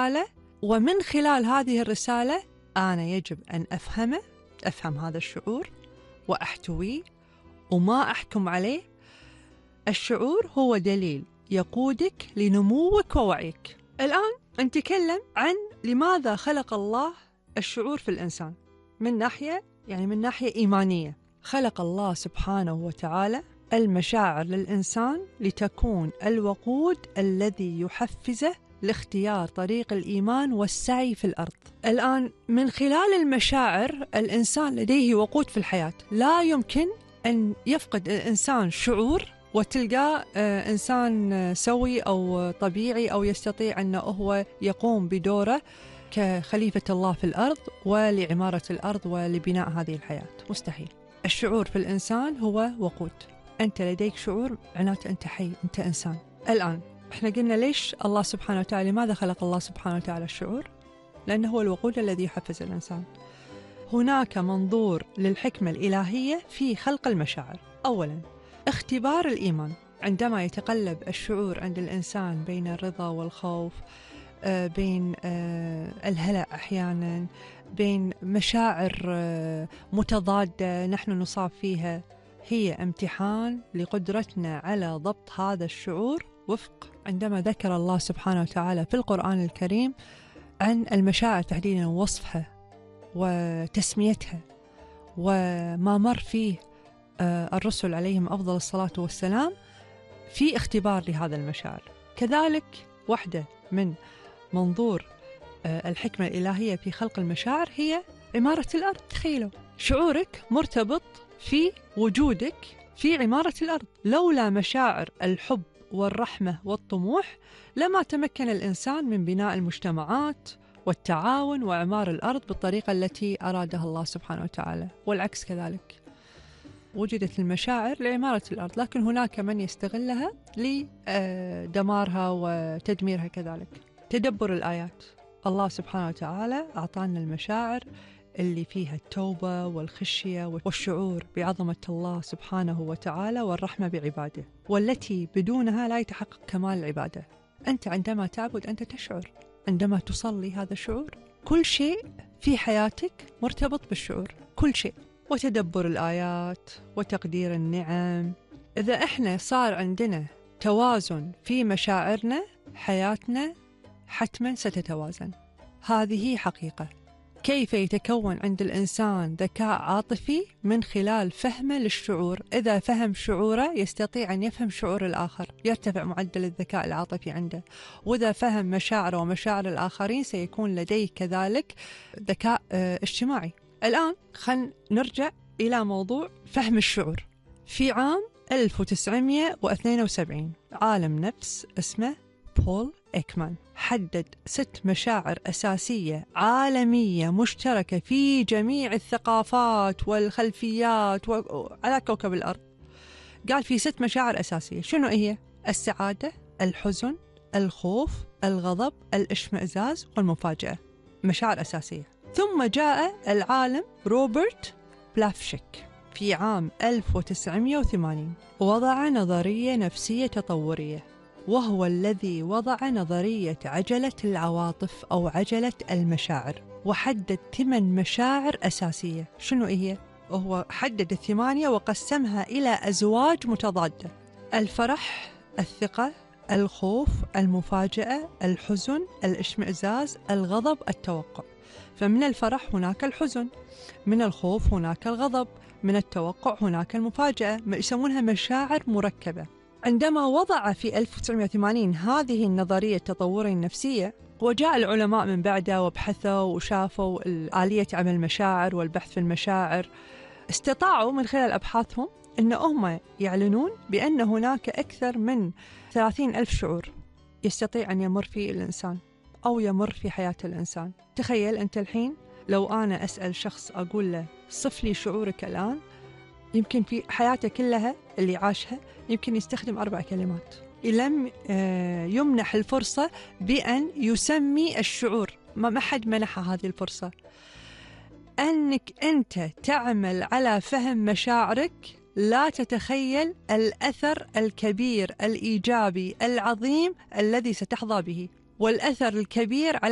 رسالة، ومن خلال هذه الرسالة أنا يجب أن أفهم هذا الشعور وأحتويه وما أحكم عليه. الشعور هو دليل يقودك لنموك ووعيك. الآن نتكلم عن لماذا خلق الله الشعور في الإنسان من ناحية إيمانية. خلق الله سبحانه وتعالى المشاعر للإنسان لتكون الوقود الذي يحفزه لاختيار طريق الإيمان والسعي في الأرض. الآن من خلال المشاعر الإنسان لديه وقود في الحياة. لا يمكن أن يفقد الإنسان شعور وتلقاه إنسان سوي أو طبيعي أو يستطيع أنه هو يقوم بدوره كخليفة الله في الأرض ولعمارة الأرض ولبناء هذه الحياة. مستحيل. الشعور في الإنسان هو وقود. أنت لديك شعور معناته أنت حي، أنت إنسان. الآن إحنا قلنا ليش الله سبحانه وتعالى، لماذا خلق الله سبحانه وتعالى الشعور؟ لأنه هو الوقود الذي يحفز الإنسان. هناك منظور للحكمة الإلهية في خلق المشاعر. أولاً اختبار الإيمان. عندما يتقلب الشعور عند الإنسان بين الرضا والخوف، بين الهلع أحياناً، بين مشاعر متضادة نحن نصاب فيها، هي امتحان لقدرتنا على ضبط هذا الشعور وفق عندما ذكر الله سبحانه وتعالى في القرآن الكريم عن المشاعر تحديداً ووصفها وتسميتها وما مر فيه الرسل عليهم أفضل الصلاة والسلام في اختبار لهذا المشاعر. كذلك واحدة من منظور الحكمة الإلهية في خلق المشاعر هي عمارة الأرض. تخيلوا شعورك مرتبط في وجودك في عمارة الأرض. لولا مشاعر الحب والرحمة والطموح لما تمكن الإنسان من بناء المجتمعات والتعاون وعمار الأرض بالطريقة التي أرادها الله سبحانه وتعالى، والعكس كذلك. وجدت المشاعر لعمارة الأرض، لكن هناك من يستغلها لدمارها وتدميرها كذلك. تدبر الآيات. الله سبحانه وتعالى أعطانا المشاعر اللي فيها التوبة والخشية والشعور بعظمة الله سبحانه وتعالى والرحمة بعباده، والتي بدونها لا يتحقق كمال العبادة. أنت عندما تعبد أنت تشعر، عندما تصلي هذا شعور. كل شيء في حياتك مرتبط بالشعور، كل شيء. وتدبر الآيات وتقدير النعم. إذا إحنا صار عندنا توازن في مشاعرنا، حياتنا حتما ستتوازن. هذه حقيقة. كيف يتكون عند الإنسان ذكاء عاطفي؟ من خلال فهمه للشعور. إذا فهم شعوره يستطيع أن يفهم شعور الآخر، يرتفع معدل الذكاء العاطفي عنده. وإذا فهم مشاعره ومشاعر الآخرين سيكون لديه كذلك ذكاء اجتماعي. الآن خلينا نرجع إلى موضوع فهم الشعور. في عام 1972 عالم نفس اسمه بول إيكمان حدد 6 مشاعر أساسية عالمية مشتركة في جميع الثقافات والخلفيات على كوكب الأرض. قال في 6 مشاعر أساسية. شنو هي؟ السعادة، الحزن، الخوف، الغضب، الاشمئزاز والمفاجأة. مشاعر أساسية. ثم جاء العالم روبرت بلافشيك في عام 1980 وضع نظرية نفسية تطورية، وهو الذي وضع نظرية عجلة العواطف أو عجلة المشاعر، وحدد 8 مشاعر أساسية. شنو هي؟ وهو حدد 8 وقسمها إلى أزواج متضادة: الفرح، الثقة، الخوف، المفاجأة، الحزن، الاشمئزاز، الغضب، التوقع. فمن الفرح هناك الحزن، من الخوف هناك الغضب، من التوقع هناك المفاجأة. يسمونها مشاعر مركبة. عندما وضع في 1980 هذه النظرية التطورية النفسية، وجاء العلماء من بعده وبحثوا وشافوا آلية عمل المشاعر والبحث في المشاعر، استطاعوا من خلال أبحاثهم أن هم يعلنون بأن هناك أكثر من 30,000 شعور يستطيع أن يمر فيه الإنسان أو يمر في حياة الإنسان. تخيل أنت الحين لو أنا أسأل شخص أقول له صف لي شعورك الآن، يمكن في حياته كلها اللي عاشها يمكن يستخدم 4 كلمات. لم يمنح الفرصة بأن يسمي الشعور. ما حد منح هذه الفرصة. أنك أنت تعمل على فهم مشاعرك، لا تتخيل الأثر الكبير الإيجابي العظيم الذي ستحظى به، والأثر الكبير على